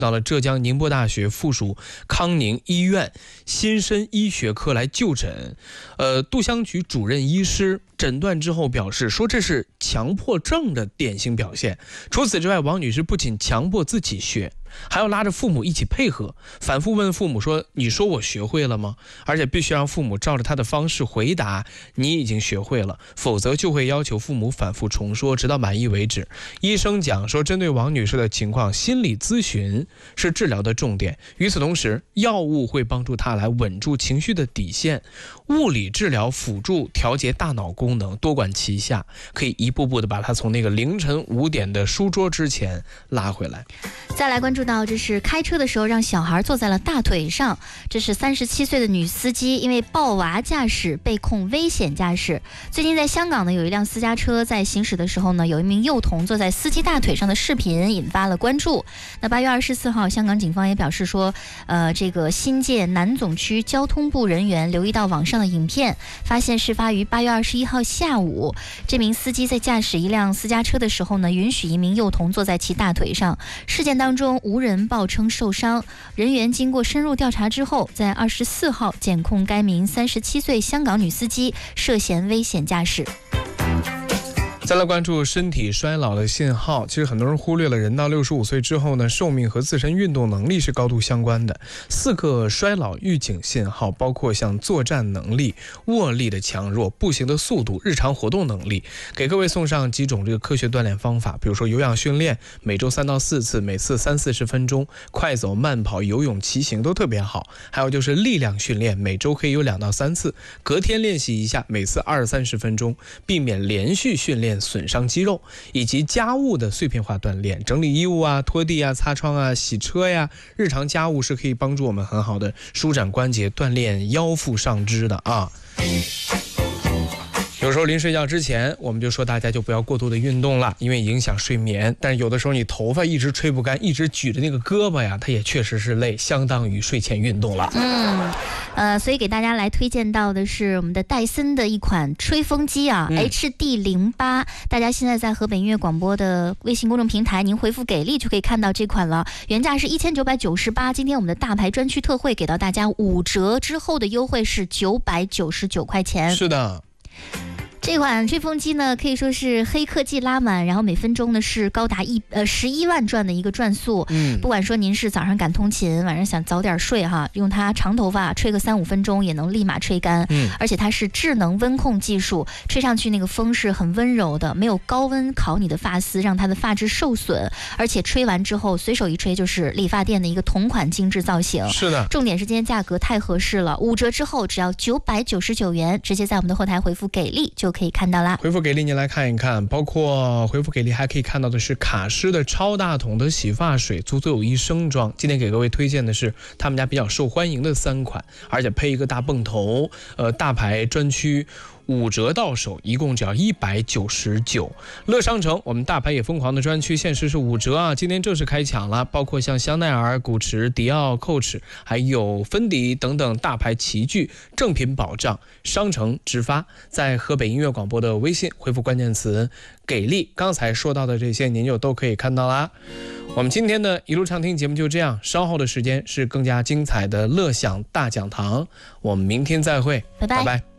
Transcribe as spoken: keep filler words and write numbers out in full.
到了浙江宁波大学附属康宁医院心身医学科来就诊，呃，杜湘菊主任医师诊断之后表示说，这是强迫症的典型表现。除此之外，王女士不仅强迫自己学，还要拉着父母一起配合，反复问父母说：“你说我学会了吗？”而且必须让父母照着她的方式回答：“你已经学会了。”否则就会要求父母反复重说，直到满意为止。医生讲说，针对王女士的情况，心理咨询是治疗的重点。与此同时，药物会帮助她来稳住情绪的底线，物理治疗辅助调节大脑功能，多管齐下，可以一步步的把她从那个凌晨五点的书桌之前拉回来。 再来关注到，这是开车的时候让小孩坐在了大腿上，这是三十七岁的女司机因为抱娃驾驶被控危险驾驶。最近在香港呢，有一辆私家车在行驶的时候呢，有一名幼童坐在司机大腿上的视频引发了关注。那八月二十四号，香港警方也表示说，呃，这个新界南总区交通部人员留意到网上的影片，发现事发于八月二十一号下午，这名司机在驾驶一辆私家车的时候呢，允许一名幼童坐在其大腿上。事件当中无人报称受伤，人员经过深入调查之后，在二十四号检控该名三十七岁香港女司机涉嫌危险驾驶。 再来关注身体衰老的信号。其实很多人忽略了，人到六十五岁之后呢，寿命和自身运动能力是高度相关的。四个衰老预警信号包括像作战能力、握力的强弱、步行的速度、日常活动能力。给各位送上几种这个科学锻炼方法，比如说有氧训练，每周三到四次，每次三四十分钟，快走、慢跑、游泳、骑行都特别好。还有就是力量训练，每周可以有两到三次，隔天练习一下，每次二三十分钟，避免连续训练损伤肌肉，以及家务的碎片化锻炼，整理衣物啊、拖地啊、擦窗啊、洗车呀，日常家务是可以帮助我们很好的舒展关节、锻炼腰腹上肢的啊。有时候临睡觉之前，我们就说大家就不要过度的运动了，因为影响睡眠。但是有的时候你头发一直吹不干，一直举着那个胳膊呀，它也确实是累，相当于睡前运动了。 嗯，呃，所以给大家来推荐到的是我们的戴森的一款吹风机啊、嗯、H D 零八， 大家现在在河北音乐广播的微信公众平台，您回复给力就可以看到这款了。原价是一千九百九十八，今天我们的大牌专区特惠给到大家五折之后的优惠是九百九十九块钱。 是的。 这款吹风机呢，可以说是黑科技拉满，然后每分钟呢是高达一呃十一万转的一个转速。嗯，不管说您是早上赶通勤，晚上想早点睡哈，用它长头发吹个三五分钟也能立马吹干。嗯，而且它是智能温控技术，吹上去那个风是很温柔的，没有高温烤你的发丝，让它的发质受损。而且吹完之后随手一吹就是理发店的一个同款精致造型。 是的， 重点是今天价格太合适了，五折之后只要九百九十九元，直接在我们的后台回复给力就可以看到啦。 回复给力您来看一看，包括回复给力还可以看到的是卡诗的超大桶的洗发水，足足有一升装。今天给各位推荐的是他们家比较受欢迎的三款，而且配一个大泵头，呃，大牌专区五折到手，一共只要一百九十九。乐商城我们大牌也疯狂的专区限时是五折啊，今天正式开抢了，包括像香奈儿、古驰、迪奥、Coach 还有芬迪等等大牌齐聚，正品保障，商城直发。在河北音乐广播的微信回复关键词给力，刚才说到的这些您就都可以看到啦。我们今天的一路畅听节目就这样，稍后的时间是更加精彩的乐享大讲堂，我们明天再会， 拜拜。拜拜。